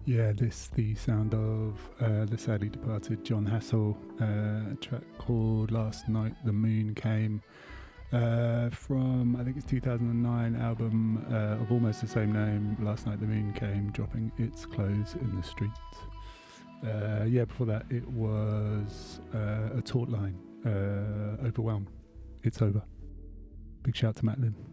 Yeah, this the sound of the sadly departed John Hassell, a track called Last Night the Moon Came, from I think it's 2009 album of almost the same name, Last Night the Moon Came, dropping its clothes in the street. Before that it was a taut line, Overwhelm, It's Over. Big shout to Matt Lynn.